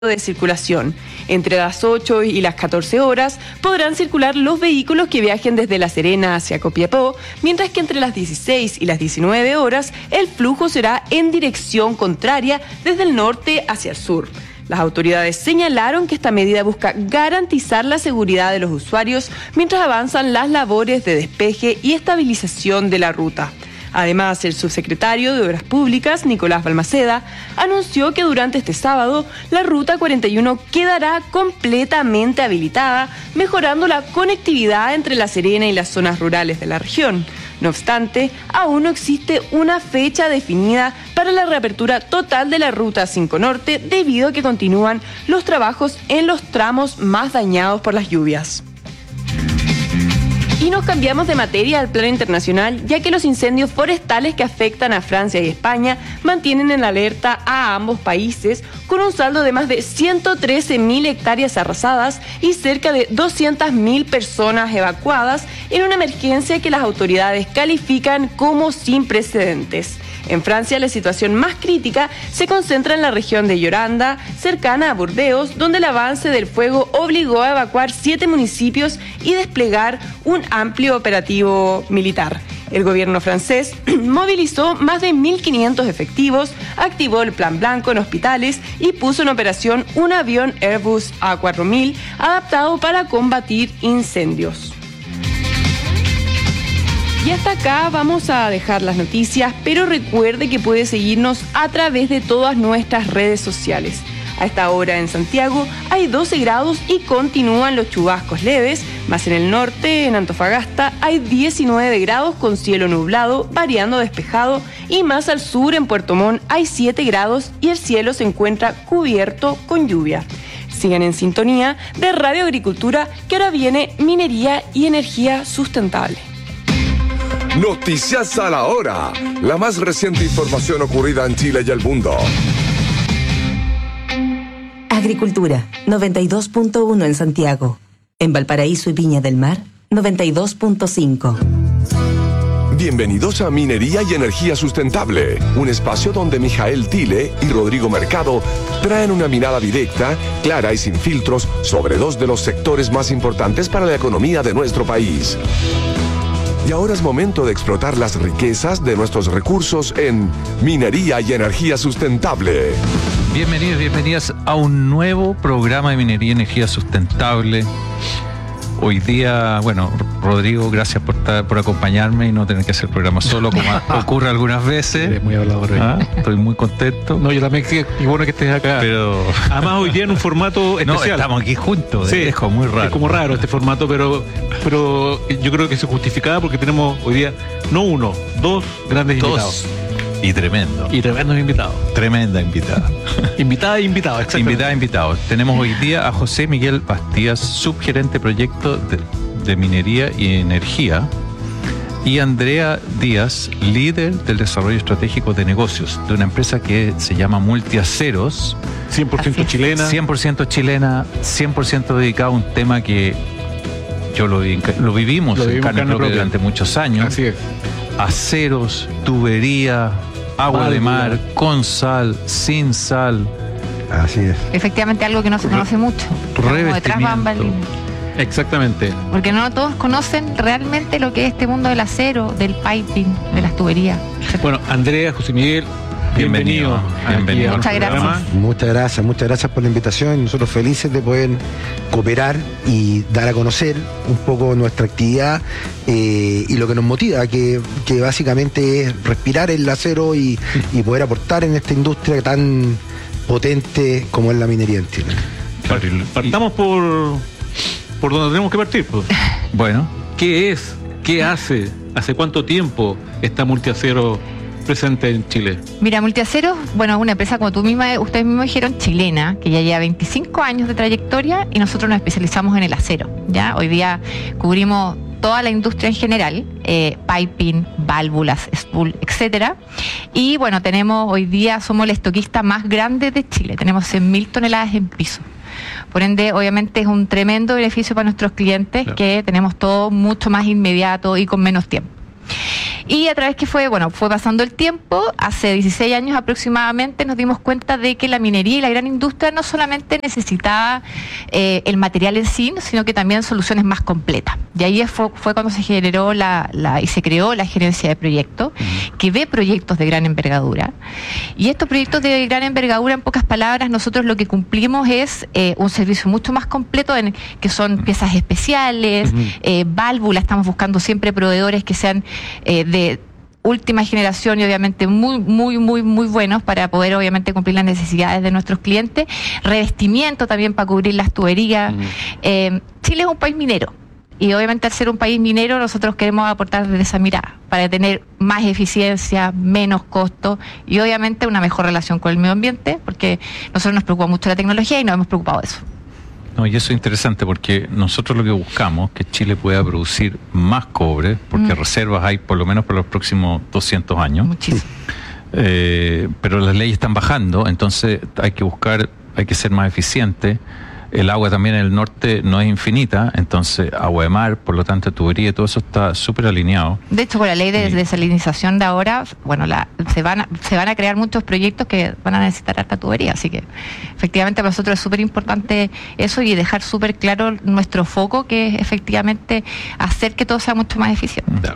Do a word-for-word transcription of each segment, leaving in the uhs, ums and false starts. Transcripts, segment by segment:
de circulación. Entre las ocho y las catorce horas podrán circular los vehículos que viajen desde La Serena hacia Copiapó, mientras que entre las dieciséis y las diecinueve horas el flujo será en dirección contraria desde el norte hacia el sur. Las autoridades señalaron que esta medida busca garantizar la seguridad de los usuarios mientras avanzan las labores de despeje y estabilización de la ruta. Además, el subsecretario de Obras Públicas, Nicolás Balmaceda, anunció que durante este sábado la Ruta cuarenta y uno quedará completamente habilitada, mejorando la conectividad entre La Serena y las zonas rurales de la región. No obstante, aún no existe una fecha definida para la reapertura total de la Ruta cinco Norte debido a que continúan los trabajos en los tramos más dañados por las lluvias. Y nos cambiamos de materia al plano internacional, ya que los incendios forestales que afectan a Francia y España mantienen en alerta a ambos países, con un saldo de más de ciento trece mil hectáreas arrasadas y cerca de doscientas mil personas evacuadas en una emergencia que las autoridades califican como sin precedentes. En Francia, la situación más crítica se concentra en la región de Lloranda, cercana a Burdeos, donde el avance del fuego obligó a evacuar siete municipios y desplegar un amplio operativo militar. El gobierno francés movilizó más de mil quinientos efectivos, activó el Plan Blanco en hospitales y puso en operación un avión Airbus A cuatro mil adaptado para combatir incendios. Y hasta acá vamos a dejar las noticias, pero recuerde que puede seguirnos a través de todas nuestras redes sociales. A esta hora en Santiago hay doce grados y continúan los chubascos leves, más en el norte, en Antofagasta, hay diecinueve grados con cielo nublado, variando despejado, y más al sur, en Puerto Montt, hay siete grados y el cielo se encuentra cubierto con lluvia. Sigan en sintonía de Radio Agricultura, que ahora viene minería y energía sustentable. Noticias a la hora. La más reciente información ocurrida en Chile y el mundo. Agricultura, noventa y dos punto uno en Santiago. En Valparaíso y Viña del Mar, noventa y dos punto cinco. Bienvenidos a Minería y Energía Sustentable, un espacio donde Mijael Tile y Rodrigo Mercado traen una mirada directa, clara y sin filtros sobre dos de los sectores más importantes para la economía de nuestro país. Y ahora es momento de explotar las riquezas de nuestros recursos en Minería y Energía Sustentable. Bienvenidos, bienvenidas a un nuevo programa de Minería y Energía Sustentable. Hoy día, bueno, Rodrigo, gracias por, estar, por acompañarme y no tener que hacer el programa solo, como ocurre algunas veces. Eres muy hablador. ¿Ah? Estoy muy contento. No, yo también, qué bueno que estés acá. Pero además hoy día en un formato especial. No, estamos aquí juntos, sí, es como muy raro. Es como raro este formato, pero, pero yo creo que se justificaba porque tenemos hoy día, no uno, dos grandes dos. invitados. Y tremendo. Y tremendos invitados. Tremenda invitada. Invitada e invitado, exactamente. Invitada e invitado. Tenemos hoy día a José Miguel Bastías, subgerente de proyecto de, de minería y energía, y Andrea Díaz, líder del desarrollo estratégico de negocios de una empresa que se llama Multiaceros. cien por ciento chilena. cien por ciento chilena, cien por ciento dedicado a un tema que yo lo, lo vivimos lo en carne propia durante muchos años. Así es. Aceros, tubería, agua Válvula. de mar, con sal, sin sal. Así es. Efectivamente, algo que no se conoce mucho. Como detrás bambalinas. Exactamente. Porque no todos conocen realmente lo que es este mundo del acero, del piping, de las tuberías. Bueno, Andrea, José Miguel, bienvenido. Bienvenido. Muchas gracias. Muchas gracias, muchas gracias por la invitación. Nosotros felices de poder cooperar y dar a conocer un poco nuestra actividad eh, y lo que nos motiva, que, que básicamente es respirar el acero y, y poder aportar en esta industria tan potente como es la minería en Chile. Partamos por, por donde tenemos que partir. Pues. Bueno. ¿Qué es? ¿Qué hace? ¿Hace cuánto tiempo está Multiacero presente en Chile? Mira, Multiaceros, bueno, es una empresa, como tú misma, ustedes mismos dijeron, chilena, que ya lleva veinticinco años de trayectoria y nosotros nos especializamos en el acero. ¿Ya? Hoy día cubrimos toda la industria en general, eh, piping, válvulas, spool, etcétera. Y bueno, tenemos hoy día, somos el estoquista más grande de Chile, tenemos cien mil toneladas en piso. Por ende, obviamente es un tremendo beneficio para nuestros clientes, claro, que tenemos todo mucho más inmediato y con menos tiempo. Y a través que fue, bueno, fue pasando el tiempo, hace dieciséis años aproximadamente nos dimos cuenta de que la minería y la gran industria no solamente necesitaba eh, el material en sí, sino que también soluciones más completas. Y ahí fue, fue cuando se generó la, la y se creó la gerencia de proyectos, uh-huh. que ve proyectos de gran envergadura. Y estos proyectos de gran envergadura, en pocas palabras, nosotros lo que cumplimos es eh, un servicio mucho más completo, en que son piezas especiales, uh-huh. eh, válvulas, estamos buscando siempre proveedores que sean eh, de última generación y obviamente muy, muy, muy, muy buenos para poder obviamente cumplir las necesidades de nuestros clientes, revestimiento también para cubrir las tuberías. Uh-huh. Eh, Chile es un país minero. Y obviamente al ser un país minero nosotros queremos aportar desde esa mirada para tener más eficiencia, menos costos y obviamente una mejor relación con el medio ambiente, porque nosotros nos preocupa mucho la tecnología y nos hemos preocupado de eso. No, y eso es interesante porque nosotros lo que buscamos es que Chile pueda producir más cobre, porque mm. reservas hay por lo menos por los próximos doscientos años. Muchísimo. Eh, pero las leyes están bajando, entonces hay que buscar, hay que ser más eficiente. El agua también en el norte no es infinita, entonces agua de mar, por lo tanto tubería y todo eso está súper alineado. De hecho, con la ley de y... desalinización de ahora, bueno, la, se, van a, se van a crear muchos proyectos que van a necesitar harta tubería, así que efectivamente para nosotros es súper importante eso y dejar súper claro nuestro foco, que es efectivamente hacer que todo sea mucho más eficiente. Claro.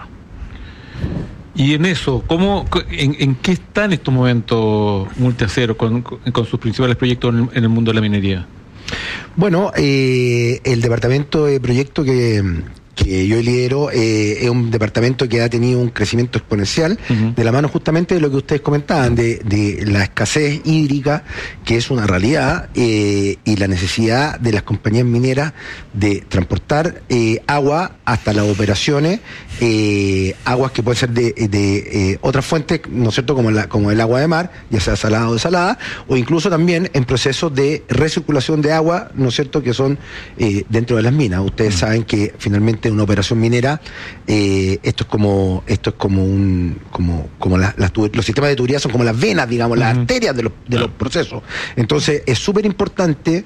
Y en eso, ¿cómo, en, en qué está en estos momentos Multiacero con, con sus principales proyectos en el, en el mundo de la minería? Bueno, eh, el departamento de proyecto que, que yo lidero eh, es un departamento que ha tenido un crecimiento exponencial, uh-huh. de la mano justamente de lo que ustedes comentaban, de, de la escasez hídrica, que es una realidad, eh, y la necesidad de las compañías mineras de transportar eh, agua hasta las operaciones, eh, aguas que pueden ser de, de eh, otras fuentes, ¿no es cierto?, como, la, como el agua de mar, ya sea salada o desalada, o incluso también en procesos de recirculación de agua, ¿no es cierto?, que son eh, dentro de las minas. Ustedes uh-huh. saben que finalmente una operación minera, eh, esto es como esto es como un como como la, las, los sistemas de tubería son como las venas, digamos, uh-huh. las arterias de los, de los procesos. Entonces es súper importante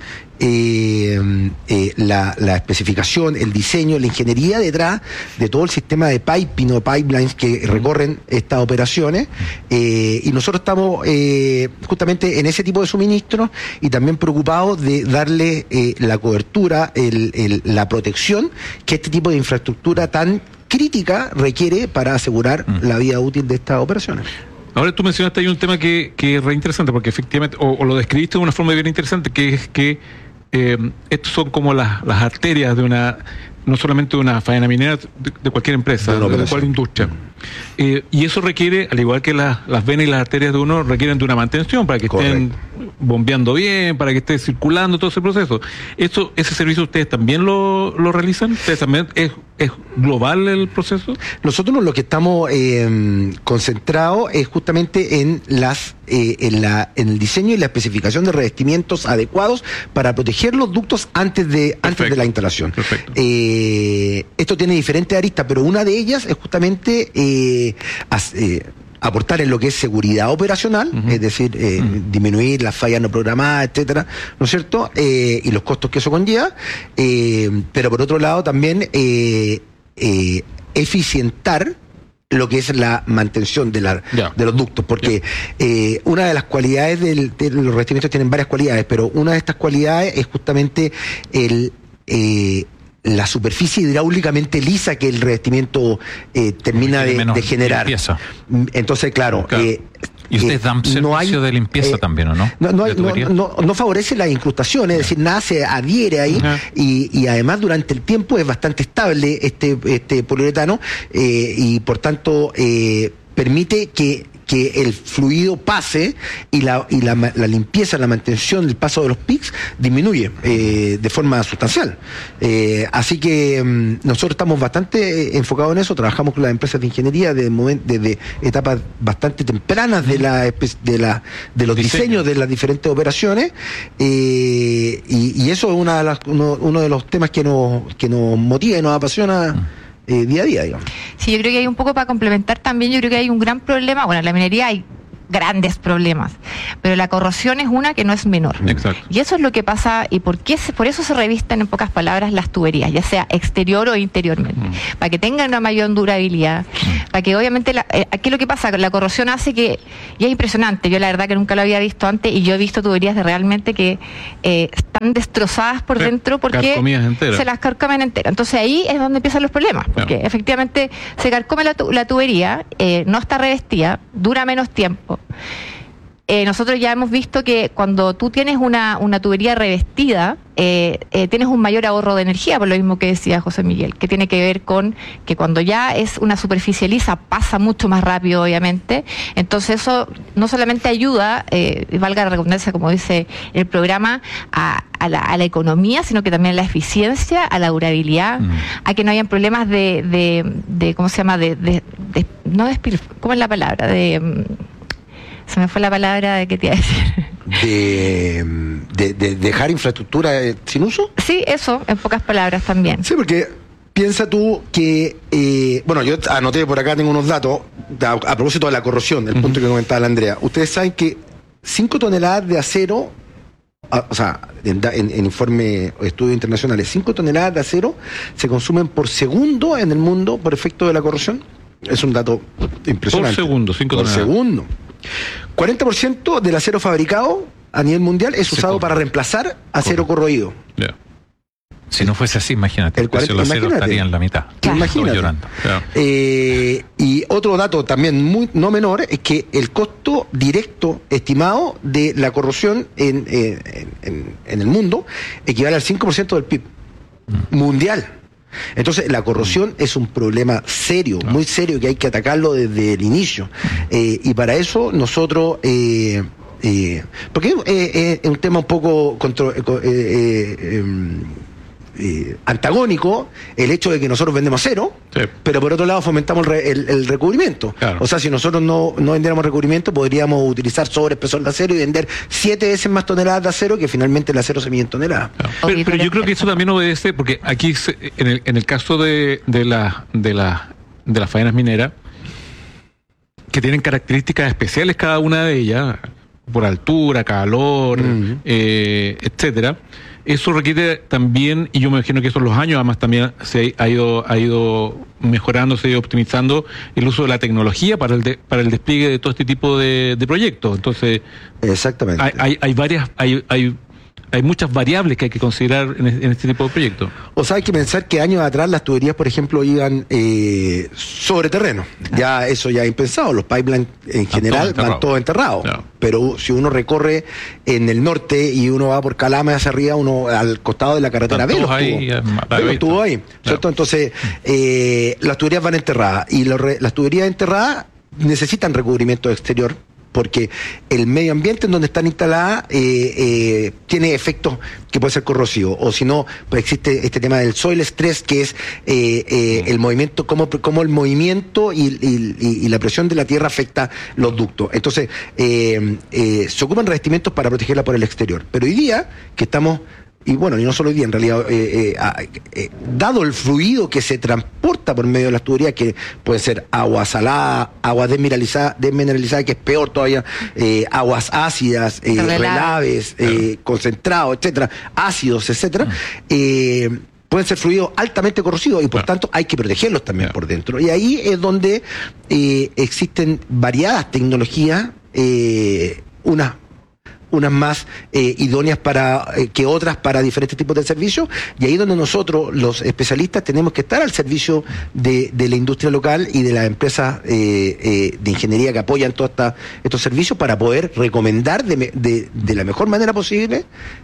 eh, eh, la, la especificación, el diseño, la ingeniería detrás de todo el sistema de piping o pipelines que recorren estas operaciones, eh, y nosotros estamos eh, justamente en ese tipo de suministros y también preocupados de darle eh, la cobertura, el, el, la protección que este tipo de infraestructura tan crítica requiere para asegurar mm. la vida útil de estas operaciones. Ahora tú mencionaste ahí un tema que, que es re interesante, porque efectivamente, o, o lo describiste de una forma bien interesante, que es que eh, estos son como las, las arterias de una, no solamente de una faena minera, de, de cualquier empresa, de, de cualquier industria. Mm. Eh, y eso requiere, al igual que la, las venas y las arterias de uno, requieren de una mantención para que Correcto. estén bombeando bien, para que esté circulando todo ese proceso. Eso, ¿Ese servicio ustedes también lo, lo realizan? ¿Ustedes también es, es global el proceso? Nosotros lo que estamos eh, concentrados es justamente en las eh, en la en el diseño y la especificación de revestimientos adecuados para proteger los ductos antes de Perfecto. antes de la instalación. Perfecto. Eh, esto tiene diferentes aristas, pero una de ellas es justamente eh, as, eh, aportar en lo que es seguridad operacional, uh-huh. es decir, eh, uh-huh. disminuir las fallas no programadas, etcétera, ¿no es cierto? Eh, y los costos que eso conlleva, eh, pero por otro lado también eh, eh, eficientar lo que es la mantención de, la, yeah. de los ductos, porque yeah. eh, una de las cualidades del, de los revestimientos tienen varias cualidades, pero una de estas cualidades es justamente el eh, la superficie hidráulicamente lisa que el revestimiento eh, termina de, de generar. Limpieza. Entonces, claro, claro. Eh, y ustedes dan servicio no hay, de limpieza eh, también, ¿o no? No, no, no, no, no favorece la incrustación, es decir, nada se adhiere ahí, uh-huh. y, y además durante el tiempo es bastante estable este, este poliuretano, eh, y por tanto eh, permite que que el fluido pase y la y la, la limpieza, la mantención del paso de los pics disminuye eh, de forma sustancial. Eh, así que um, nosotros estamos bastante enfocados en eso, trabajamos con las empresas de ingeniería desde, moment, desde etapas bastante tempranas de la de la de los Diseño. diseños de las diferentes operaciones, eh, y, y eso es una de las, uno, uno de los temas que nos, que nos motiva y nos apasiona Eh, día a día, digamos. Sí, yo creo que hay un poco para complementar también, yo creo que hay un gran problema, bueno, en la minería hay grandes problemas, pero la corrosión es una que no es menor. Exacto. Y eso es lo que pasa, y por qué se, por eso se revisten en pocas palabras las tuberías, ya sea exterior o interiormente, mm. para que tengan una mayor durabilidad, mm. para que obviamente, la, eh, ¿qué es lo que pasa? La corrosión hace que, y es impresionante, yo la verdad que nunca lo había visto antes, y yo he visto tuberías de realmente que eh, están destrozadas por sí, dentro porque se las carcomen enteras. Entonces ahí es donde empiezan los problemas, porque no. efectivamente se carcome la, tu, la tubería, eh, no está revestida, dura menos tiempo. Eh, nosotros ya hemos visto que cuando tú tienes una, una tubería revestida, eh, eh, tienes un mayor ahorro de energía, por lo mismo que decía José Miguel, que tiene que ver con que cuando ya es una superficie lisa pasa mucho más rápido, obviamente. Entonces eso no solamente ayuda, eh, valga la redundancia, como dice el programa, a, a, la, a la economía, sino que también a la eficiencia, a la durabilidad, mm. a que no hayan problemas de, de, de ¿cómo se llama? De, de, de no de ¿cómo es la palabra? De... Se me fue la palabra de que te iba a decir. De, de, de dejar infraestructura sin uso. Sí, eso, en pocas palabras también. Sí, porque piensa tú que, eh, bueno, yo anoté por acá, tengo unos datos a, a propósito de la corrosión, el uh-huh. punto que comentaba la Andrea. Ustedes saben que cinco toneladas de acero, a, o sea, en, en, en informe o estudios internacionales, cinco toneladas de acero se consumen por segundo en el mundo por efecto de la corrosión. Es un dato impresionante. Por segundo, cinco por toneladas. segundo. cuarenta por ciento del acero fabricado a nivel mundial es usado para reemplazar acero corroído. Yeah. Si no fuese así, imagínate, el precio del acero estaría en la mitad. Claro. Imagínate. Llorando. Claro. Eh, y otro dato también muy no menor es que el costo directo estimado de la corrosión en, en, en, en el mundo equivale al cinco por ciento del P I B mm. mundial. Entonces la corrosión es un problema serio, muy serio, que hay que atacarlo desde el inicio. Eh, y para eso nosotros... Eh, eh, porque es un tema un poco contro, eh, eh, eh, eh, antagónico el hecho de que nosotros vendemos cero, sí. pero por otro lado fomentamos el, el, el recubrimiento. Claro. O sea, si nosotros no, no vendiéramos recubrimiento, podríamos utilizar sobreespesor de acero y vender siete veces más toneladas de acero, que finalmente el acero se mide en toneladas. Claro. Pero, pero yo creo que eso también obedece, porque aquí en el, en el caso de, de, la, de, la, de las faenas mineras, que tienen características especiales cada una de ellas, por altura, calor, uh-huh. eh, etcétera. Eso requiere también, y yo me imagino que eso en los años además también se ha ido, ha ido mejorando, se ha ido optimizando el uso de la tecnología para el de, para el despliegue de todo este tipo de, de proyectos. Entonces, exactamente. Hay, hay, hay varias, hay, hay hay muchas variables que hay que considerar en, en este tipo de proyectos. O sea, hay que pensar que años atrás las tuberías, por ejemplo, iban eh, sobre terreno. Ya eso ya es impensado. Los pipelines en general van todos enterrados. Claro. Pero si uno recorre en el norte y uno va por Calama hacia arriba, uno al costado de la carretera ve los tubos. Estuvo ahí, ¿cierto? Claro. Entonces, eh, las tuberías van enterradas. Y los re, las tuberías enterradas necesitan recubrimiento exterior, porque el medio ambiente en donde están instaladas eh, eh, tiene efectos que pueden ser corrosivos, o si no, pues existe este tema del soil stress, que es eh, eh, el movimiento, cómo, cómo el movimiento y, y, y la presión de la tierra afecta los ductos. Entonces, eh, eh, se ocupan revestimientos para protegerla por el exterior. Pero hoy día, que estamos... Y bueno, y no solo hoy día, en realidad, eh, eh, eh, dado el fluido que se transporta por medio de las tuberías, que puede ser agua salada, agua desmineralizada, desmineralizada, que es peor todavía, eh, aguas ácidas, eh, relaves, eh, concentrados, etcétera, ácidos, etcétera, eh, pueden ser fluidos altamente corrosivos y por claro. tanto hay que protegerlos también claro. por dentro. Y ahí es donde eh, existen variadas tecnologías, eh, unas unas más eh, idóneas para eh, que otras para diferentes tipos de servicios, y ahí donde nosotros, los especialistas, tenemos que estar al servicio de, de la industria local y de las empresas eh, eh, de ingeniería que apoyan todos estos servicios, para poder recomendar de, de, de la mejor manera posible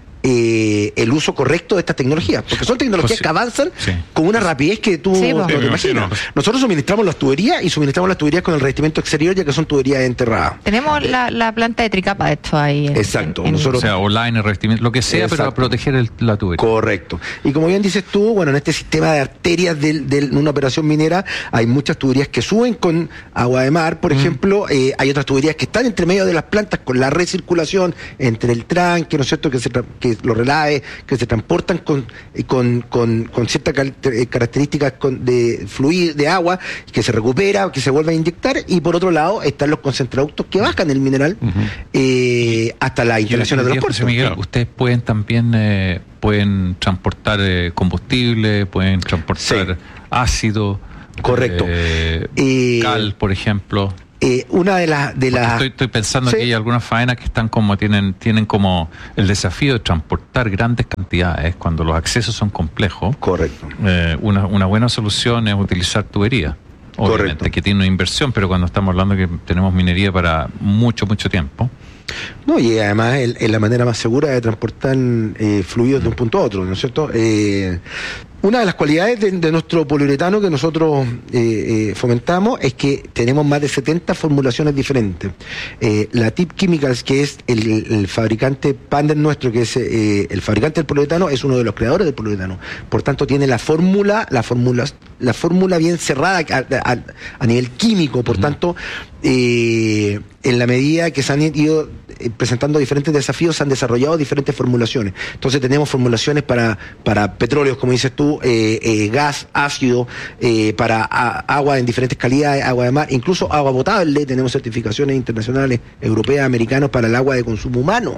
Eh, el uso correcto de estas tecnologías, porque son tecnologías pues sí, que avanzan sí. con una rapidez que tú sí, no te imaginas. Nosotros suministramos las tuberías y suministramos las tuberías con el revestimiento exterior, ya que son tuberías enterradas. Tenemos la, la planta de tricapa de esto ahí. En, Exacto. En, en nosotros, o sea, online, el revestimiento, lo que sea, exacto. pero para proteger el, la tubería. Correcto. Y como bien dices tú, bueno, en este sistema de arterias de, de, de una operación minera hay muchas tuberías que suben con agua de mar, por mm. ejemplo, eh, hay otras tuberías que están entre medio de las plantas con la recirculación entre el tranque, ¿no es cierto?, que se, que se, los relaves que se transportan con, con, con, con ciertas características con, de fluir de agua, que se recupera, que se vuelve a inyectar, y por otro lado están los concentraductos que bajan el mineral uh-huh. eh, hasta las instalaciones de los puertos. Miguel, ustedes pueden también eh, pueden transportar eh, combustible, pueden transportar sí. ácido, correcto, eh, eh, cal, por ejemplo. Eh, una de las de las estoy, estoy pensando sí. que hay algunas faenas que están como tienen tienen como el desafío de transportar grandes cantidades cuando los accesos son complejos. Correcto. Eh, una, una buena solución es utilizar tubería. Obviamente, correcto. Que tiene una inversión, pero cuando estamos hablando que tenemos minería para mucho, mucho tiempo. No, y además es, es la manera más segura de transportar eh, fluidos de un punto a otro, ¿no es cierto? Eh, una de las cualidades de, de nuestro poliuretano que nosotros eh, eh, fomentamos es que tenemos más de setenta formulaciones diferentes. Eh, la T I P Chemicals, que es el, el fabricante partner nuestro, que es eh, el fabricante del poliuretano, es uno de los creadores del poliuretano. Por tanto, tiene la fórmula, la fórmula, la fórmula bien cerrada a, a, a nivel químico. Por uh-huh. tanto, eh, en la medida que se han ido presentando diferentes desafíos, se han desarrollado diferentes formulaciones. Entonces tenemos formulaciones para, para petróleos, como dices tú, eh, eh, gas, ácido, eh, para a, agua en diferentes calidades, agua de mar, incluso agua potable. Tenemos certificaciones internacionales, europeas, americanas para el agua de consumo humano.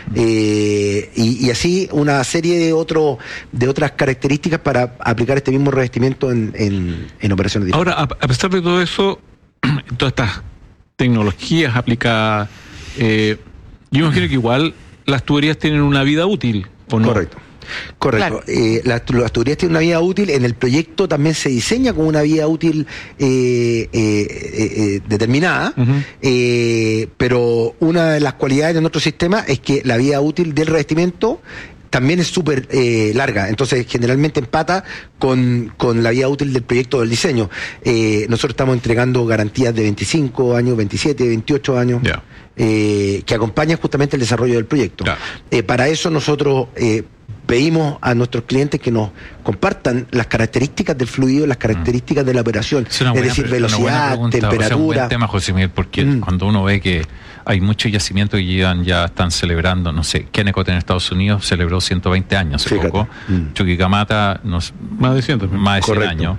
Eh, y, y así una serie de, otro, de otras características para aplicar este mismo revestimiento en, en, en operaciones diferentes. Ahora, a, a pesar de todo eso, todas estas tecnologías aplicadas, Eh, yo imagino que igual las tuberías tienen una vida útil, ¿o no? Correcto. Correcto. Claro. Eh, las, las tuberías tienen una vida útil. En el proyecto también se diseña con una vida útil eh, eh, eh, determinada, uh-huh. eh, pero una de las cualidades de nuestro sistema es que la vida útil del revestimiento también es súper eh, larga, entonces generalmente empata con, con la vida útil del proyecto del diseño. Eh, nosotros estamos entregando garantías de veinticinco años, veintisiete, veintiocho años, yeah. eh, que acompañan justamente el desarrollo del proyecto. Yeah. Eh, para eso nosotros eh, pedimos a nuestros clientes que nos compartan las características del fluido, las características mm. de la operación, es, es decir, velocidad, temperatura. O sea, un buen tema, José Miguel, porque mm. cuando uno ve que hay muchos yacimientos que llevan, ya están celebrando, no sé, Kennecott en Estados Unidos celebró ciento veinte años hace poco, mm. Chuquicamata nos, más de cien, más de cien años,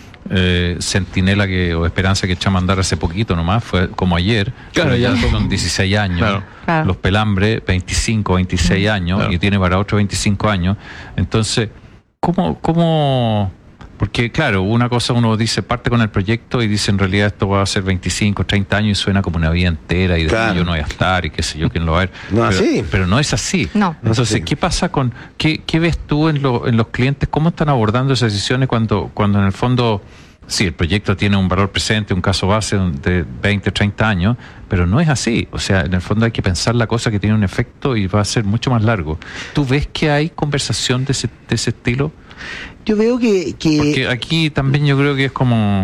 eh, Centinela que, o Esperanza que echamos a andar hace poquito nomás, fue como ayer, claro, ya son, son dieciséis años, claro. Claro. Los Pelambres veinticinco, veintiséis mm. años, claro. Y tiene para otros veinticinco años, entonces, ¿cómo...? cómo Porque, claro, una cosa uno dice, parte con el proyecto y dice en realidad esto va a ser veinticinco, treinta años y suena como una vida entera y después claro. yo no voy a estar y qué sé yo, quién lo va a ver. No pero, así. Pero no es así. No. Entonces, ¿qué pasa con, qué, qué ves tú en, lo, en los clientes? ¿Cómo están abordando esas decisiones cuando, cuando en el fondo, sí, el proyecto tiene un valor presente, un caso base de veinte, treinta años, pero no es así? O sea, en el fondo hay que pensar la cosa que tiene un efecto y va a ser mucho más largo. ¿Tú ves que hay conversación de ese, de ese estilo? Yo veo que, que... Porque aquí también yo creo que es como...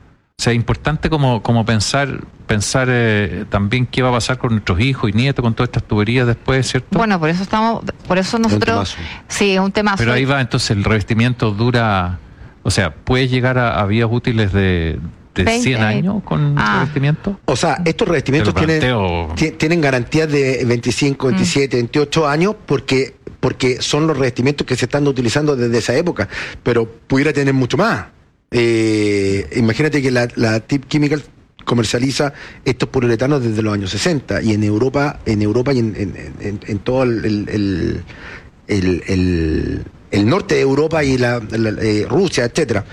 O sea, importante como, como pensar pensar eh, también qué va a pasar con nuestros hijos y nietos con todas estas tuberías después, ¿cierto? Bueno, por eso estamos... Por eso nosotros... Sí, es un temazo. Pero ahí va, entonces el revestimiento dura... O sea, ¿puede llegar a, a vías útiles de... de veinte cien años con ah. revestimiento? O sea, estos revestimientos tienen, tienen garantías de veinticinco, veintisiete, mm. veintiocho años porque... porque son los revestimientos que se están utilizando desde esa época, pero pudiera tener mucho más. Eh, imagínate que la, la T I P Chemicals comercializa estos poliuretanos desde los años sesenta, y en Europa, en Europa y en, en, en, en todo el, el, el, el, el norte de Europa y la, la eh, Rusia, etcétera.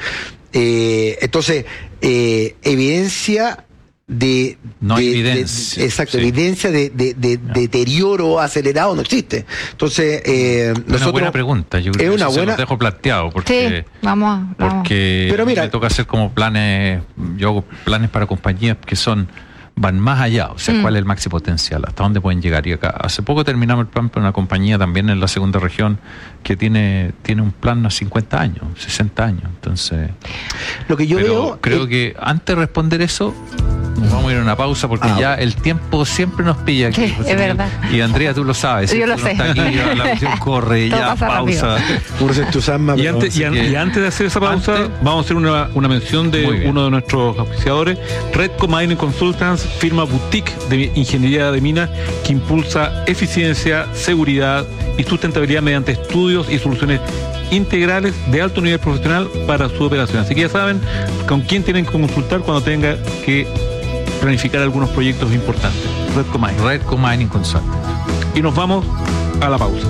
Eh, entonces, eh, evidencia de no de, hay evidencia de, exacto sí. evidencia de, de, de, de deterioro acelerado no existe. Entonces eh, una nosotros, buena pregunta, yo creo es que una eso buena... se lo dejo planteado porque sí, vamos, vamos. porque pero mira, me toca hacer como planes, yo hago planes para compañías que son van más allá, o sea, mm. cuál es el máximo potencial, hasta dónde pueden llegar. Y acá hace poco terminamos el plan para una compañía también en la segunda región que tiene tiene un plan a cincuenta años, sesenta años, entonces lo que yo pero veo creo es... que antes de responder eso Vamos a ir a una pausa porque Ah, ya el tiempo siempre nos pilla aquí. Sí, José es Miguel. verdad. Y Andrea, tú lo sabes. Yo ¿cierto? lo No sé. está aquí, ya la cuestión corre, Todo ya pasa pausa. Uno se entusiasma, Y pero antes, y, an- que- y antes de hacer esa pausa, Antes- vamos a hacer una, una mención de Muy bien. uno de nuestros auspiciadores, Redco Mining Consultants, firma boutique de ingeniería de minas que impulsa eficiencia, seguridad y sustentabilidad mediante estudios y soluciones integrales de alto nivel profesional para su operación. Así que ya saben con quién tienen que consultar cuando tenga que planificar algunos proyectos importantes. Redco Mining. Redco Mining Consultants. Y nos vamos a la pausa.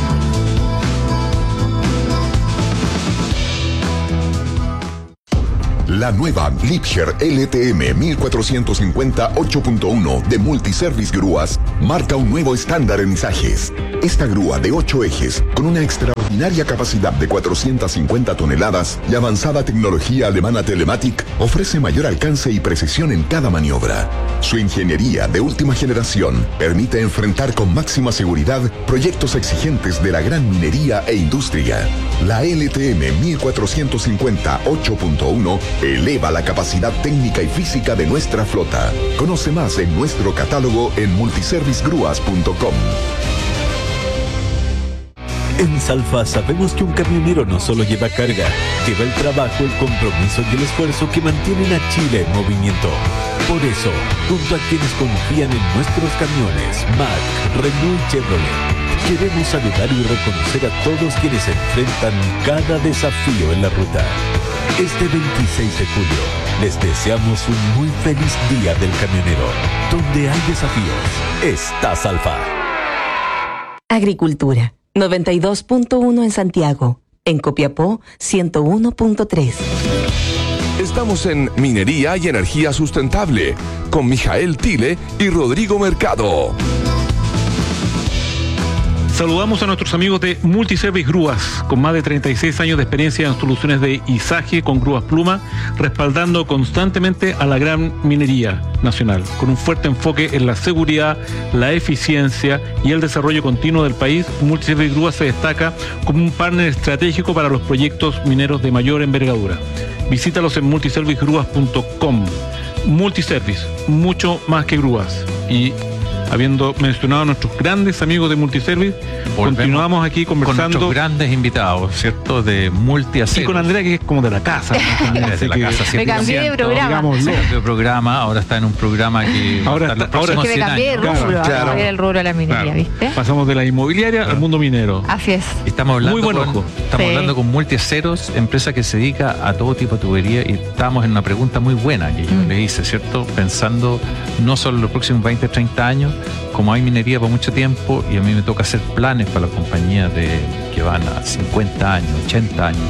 La nueva Liebherr L T M mil cuatrocientos cincuenta ocho punto uno de Multiservice Grúas marca un nuevo estándar en izajes. Esta grúa de ocho ejes, con una extraordinaria capacidad de cuatrocientas cincuenta toneladas y avanzada tecnología alemana Telematic, ofrece mayor alcance y precisión en cada maniobra. Su ingeniería de última generación permite enfrentar con máxima seguridad proyectos exigentes de la gran minería e industria. La L T M mil cuatrocientos cincuenta ocho punto uno eleva la capacidad técnica y física de nuestra flota. Conoce más en nuestro catálogo en multiservice grúas punto com. En Salfa sabemos que un camionero no solo lleva carga, lleva el trabajo, el compromiso y el esfuerzo que mantienen a Chile en movimiento. Por eso, junto a quienes confían en nuestros camiones, Mack, Renault y Chevrolet, queremos saludar y reconocer a todos quienes enfrentan cada desafío en la ruta. Este veintiséis de julio, les deseamos un muy feliz Día del Camionero. Donde hay desafíos, está Salfa. Agricultura, noventa y dos punto uno en Santiago. En Copiapó, ciento uno punto tres. Estamos en Minería y Energía Sustentable con Mijael Tile y Rodrigo Mercado. Saludamos a nuestros amigos de Multiservice Grúas, con más de treinta y seis años de experiencia en soluciones de izaje con grúas pluma, respaldando constantemente a la gran minería nacional, con un fuerte enfoque en la seguridad, la eficiencia y el desarrollo continuo del país. Multiservice Grúas se destaca como un partner estratégico para los proyectos mineros de mayor envergadura. Visítalos en multiservice grúas punto com. Multiservice, mucho más que grúas. Y habiendo mencionado a nuestros grandes amigos de Multiservice, Volvemos continuamos aquí con conversando nuestros grandes invitados, ¿cierto? De Multiaceros. y con Andrea, que es como de la casa. Andrea es de la casa, Me cambié de cien por ciento. programa. digámoslo. De programa, ahora está en un programa que Ahora va a estar está- los próximos Es que me cien cambié de años. rubro, Claro, a claro. cambiar el rubro de la minería, Claro. ¿viste? Pasamos de la inmobiliaria al mundo minero. Así es. Y Estamos hablando, Muy buen con, ojo. estamos Sí. hablando con Multiaceros, empresa que se dedica a todo tipo de tubería, y estamos en una pregunta muy buena que yo Mm. le hice, ¿cierto? Pensando no solo en los próximos veinte, treinta años, como hay minería por mucho tiempo y a mí me toca hacer planes para la compañía de, que van a cincuenta años, ochenta años.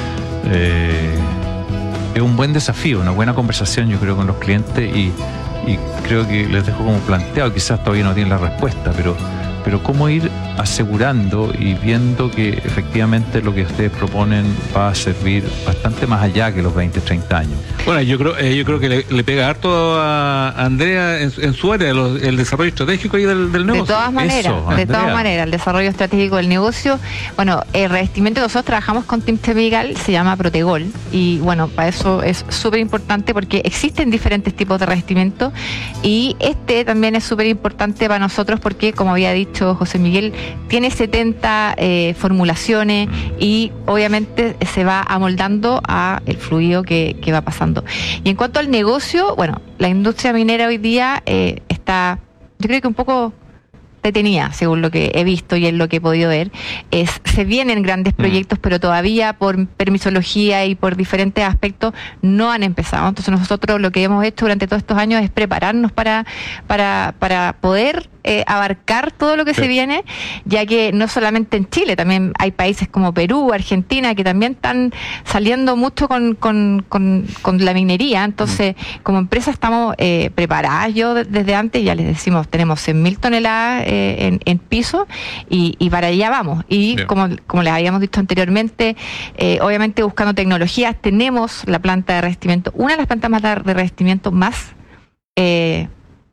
Eh, es un buen desafío, una buena conversación yo creo con los clientes y, y creo que les dejo como planteado, quizás todavía no tienen la respuesta, pero, pero cómo ir asegurando y viendo que efectivamente lo que ustedes proponen va a servir bastante más allá que los veinte, treinta años. Bueno, yo creo, eh, yo creo que le, le pega harto a Andrea en, su- en su área, los- el desarrollo estratégico ahí del, del De negocio. todas maneras, Eso, de Andrea. todas maneras, el desarrollo estratégico del negocio. Bueno, el revestimiento que nosotros trabajamos con Team Tevigal se llama Protegol y bueno, para eso es súper importante porque existen diferentes tipos de revestimiento y este también es súper importante para nosotros porque, como había dicho José Miguel, tiene setenta eh, formulaciones y obviamente se va amoldando a el fluido que, que va pasando. Y en cuanto al negocio, bueno, la industria minera hoy día eh, está, yo creo que un poco detenida, según lo que he visto y en lo que he podido ver. Es, se vienen grandes proyectos, pero todavía por permisología y por diferentes aspectos no han empezado. Entonces nosotros lo que hemos hecho durante todos estos años es prepararnos para, para, para poder eh, abarcar todo lo que Sí. se viene, ya que no solamente en Chile, también hay países como Perú, Argentina, que también están saliendo mucho con, con, con, con la minería. Entonces, como empresa estamos eh, preparadas. Yo de- desde antes ya les decimos, tenemos cien mil toneladas eh, en, en piso y, y para allá vamos. Y Bien. como, como les habíamos dicho anteriormente, eh, obviamente buscando tecnologías, tenemos la planta de revestimiento, una de las plantas más de de revestimiento más... Eh,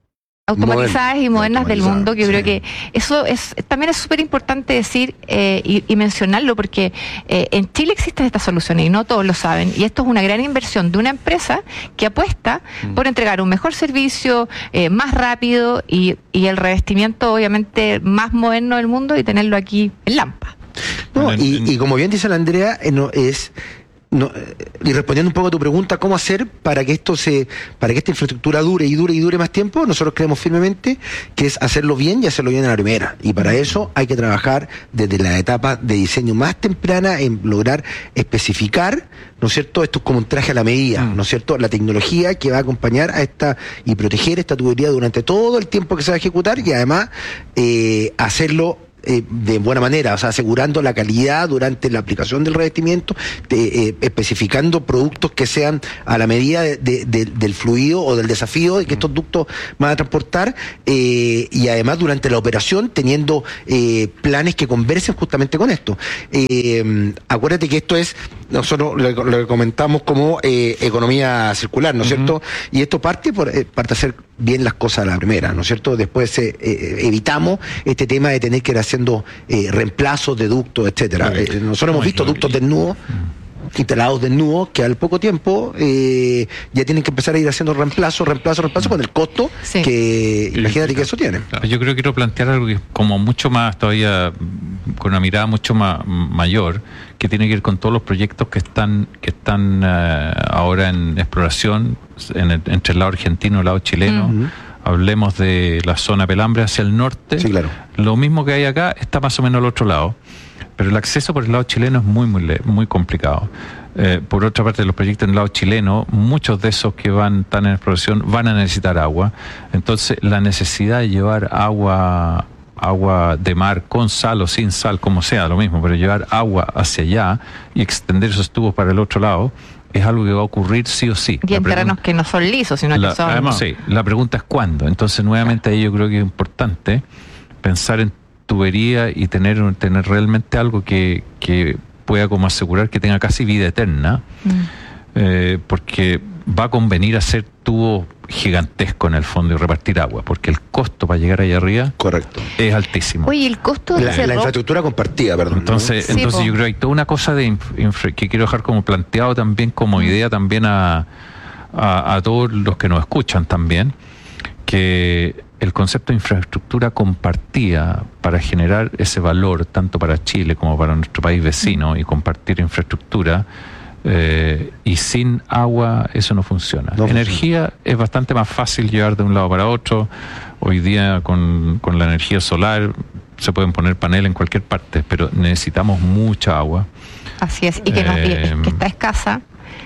automatizadas Moderna, y modernas del mundo, que yo sí. creo que eso es también es súper importante decir eh, y, y mencionarlo, porque eh, en Chile existen estas soluciones y no todos lo saben, y esto es una gran inversión de una empresa que apuesta mm. por entregar un mejor servicio, eh, más rápido y, y el revestimiento obviamente más moderno del mundo y tenerlo aquí en Lampa. No, y, y como bien dice la Andrea, eh, no, es... No, y respondiendo un poco a tu pregunta, ¿cómo hacer para que esto se, para que esta infraestructura dure y dure y dure más tiempo? Nosotros creemos firmemente que es hacerlo bien y hacerlo bien a la primera. Y para eso hay que trabajar desde la etapa de diseño más temprana en lograr especificar, ¿no es cierto? Esto es como un traje a la medida, ¿no es cierto? La tecnología que va a acompañar a esta y proteger esta tubería durante todo el tiempo que se va a ejecutar y además eh, hacerlo Eh, de buena manera, o sea, asegurando la calidad durante la aplicación del revestimiento, de, eh, especificando productos que sean a la medida de, de, de, del fluido o del desafío de que estos ductos van a transportar, eh, y además durante la operación teniendo eh, planes que conversen justamente con esto. Eh, acuérdate que esto es, nosotros lo, lo comentamos como eh, economía circular, ¿no es uh-huh. cierto? Y esto parte por eh, parte de hacer bien las cosas a la primera, ¿no es cierto? Después eh, eh, evitamos este tema de tener que ir haciendo eh, reemplazos de ductos, etcétera. Eh, nosotros hemos visto ductos desnudos, instalados desnudos, que al poco tiempo eh, ya tienen que empezar a ir haciendo reemplazos, reemplazos, reemplazos, con el costo sí. que, imagínate que eso tiene. Yo creo que quiero plantear algo que es como mucho más todavía, con una mirada mucho más mayor, que tiene que ver con todos los proyectos que están que están uh, ahora en exploración en el, entre el lado argentino y el lado chileno. Uh-huh. Hablemos de la zona Pelambre hacia el norte. Sí, claro. Lo mismo que hay acá está más o menos al otro lado, pero el acceso por el lado chileno es muy muy muy complicado. Eh, por otra parte, los proyectos en el lado chileno, muchos de esos que van están en exploración van a necesitar agua. Entonces, la necesidad de llevar agua agua de mar con sal o sin sal, como sea, lo mismo, pero llevar agua hacia allá y extender esos tubos para el otro lado es algo que va a ocurrir sí o sí. Y en terrenos que no son lisos, sino la, que son... Además, sí, la pregunta es cuándo. Entonces, nuevamente, ahí yo creo que es importante pensar en tubería y tener, tener realmente algo que, que pueda como asegurar que tenga casi vida eterna, mm. eh, porque va a convenir hacer tubos gigantescos en el fondo y repartir agua, porque el costo para llegar allá arriba correcto es altísimo. Oye, el costo la, la infraestructura compartida, perdón. Entonces, ¿no? sí, entonces po. yo creo que hay toda una cosa de infra, que quiero dejar como planteado también, como idea también a, a, a todos los que nos escuchan también, que el concepto de infraestructura compartida para generar ese valor tanto para Chile como para nuestro país vecino y compartir infraestructura, eh, y sin agua eso no funciona. No Energía funciona. Es bastante más fácil llevar de un lado para otro. Hoy día con, con la energía solar se pueden poner paneles en cualquier parte, pero necesitamos mucha agua. Así es, y que, nos, eh, y que está escasa.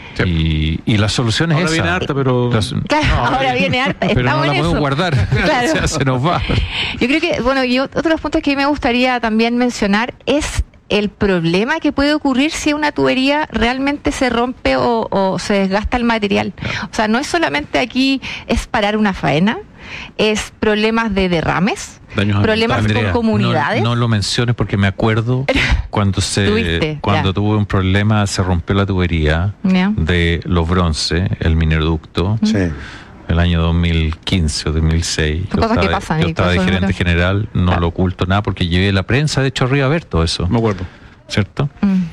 Y, y la solución es ahora esa. Viene harta, pero... Claro, no, ahora, ahora viene harta. Pero no la podemos guardar. Claro. O sea, se nos va. Yo creo que, bueno, y otro de los puntos que me gustaría también mencionar es el problema que puede ocurrir si una tubería realmente se rompe o, o se desgasta el material. O sea, no es solamente aquí es parar una faena, es problemas de derrames, Daños problemas Andrea, con comunidades. No, no lo menciones porque me acuerdo cuando se ¿Tuviste? cuando ya. tuve un problema, se rompió la tubería yeah. de Los Bronce, el mineroducto. Sí. El año dos mil quince o dos mil seis. Yo cosas estaba, que pasan, yo estaba de gerente número. general, no claro. lo oculto nada porque llevé la prensa, de hecho arriba a ver todo eso. Me acuerdo. ¿Cierto? Mm.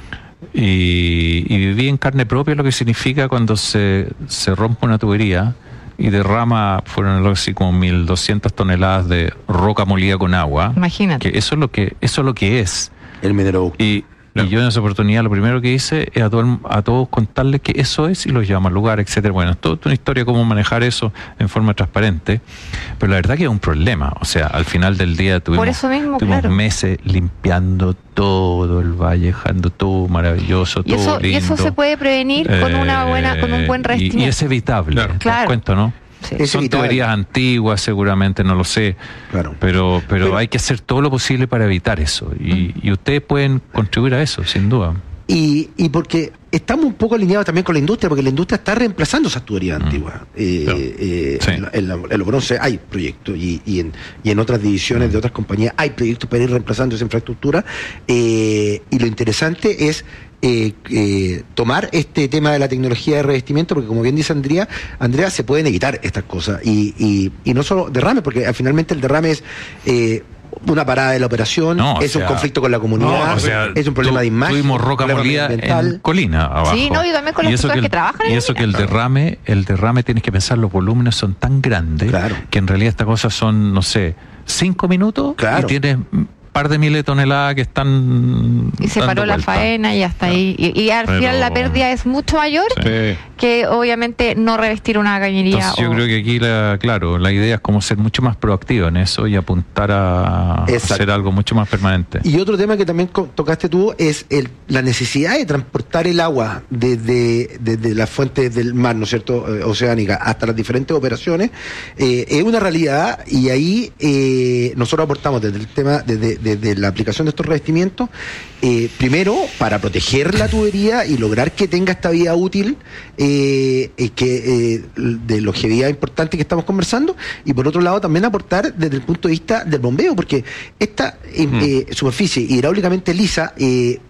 Y, y viví en carne propia lo que significa cuando se, se rompe una tubería y derrama, fueron algo así como mil doscientas toneladas de roca molida con agua. Imagínate. Que eso es lo que, eso es lo que es. El mineroducto. Y, y yo en esa oportunidad lo primero que hice es a, todo, a todos contarles que eso es y los llamo al lugar, etcétera. Bueno, es toda una historia cómo manejar eso en forma transparente, pero la verdad que es un problema. O sea, al final del día tuvimos, Por eso mismo, tuvimos claro. meses limpiando todo el valle, dejando todo maravilloso, y todo eso, lindo. Y eso se puede prevenir eh, con una buena, con un buen revestimiento. Y, y es evitable, claro. ¿te Claro. das cuenta, no? Sí. Es Son evitable. tuberías antiguas seguramente, no lo sé, Claro. pero, pero Pero- hay que hacer todo lo posible para evitar eso y, y ustedes pueden contribuir a eso, sin duda. Y, y porque estamos un poco alineados también con la industria, porque la industria está reemplazando esas tuberías mm. antiguas. Eh, no. eh, sí. En, en, la, en los bronces hay proyectos y, y, en, y en otras divisiones mm. de otras compañías hay proyectos para ir reemplazando esa infraestructura. Eh, y lo interesante es Eh, eh, tomar este tema de la tecnología de revestimiento, porque como bien dice Andrea, Andrea se pueden evitar estas cosas y, y, y no solo derrame, porque finalmente el derrame es eh, una parada de la operación, no, es sea, un conflicto con la comunidad, no, o sea, es un problema tu, de imagen. Tuvimos roca molida en colina abajo. Sí, no, y también con las personas que, que trabajan en Y eso que el derrame, el derrame tienes que pensar, los volúmenes son tan grandes claro. que en realidad estas cosas son, no sé, cinco minutos claro. y tienes par de miles de toneladas que están y se paró la faena y hasta ahí y, y al Pero... final la pérdida es mucho mayor sí. que obviamente no revestir una cañería. Entonces, o... yo creo que aquí la, claro la idea es como ser mucho más proactivo en eso y apuntar a Exacto. hacer algo mucho más permanente. Y otro tema que también tocaste tú es el, la necesidad de transportar el agua desde, desde las fuentes del mar, ¿no es cierto?, eh, oceánica hasta las diferentes operaciones. Eh, es una realidad y ahí eh, nosotros aportamos desde el tema desde desde la aplicación de estos revestimientos, eh, primero para proteger la tubería y lograr que tenga esta vida útil eh, eh, que eh, de longevidad importante que estamos conversando, y por otro lado también aportar desde el punto de vista del bombeo, porque esta eh, mm. eh, superficie hidráulicamente lisa eh,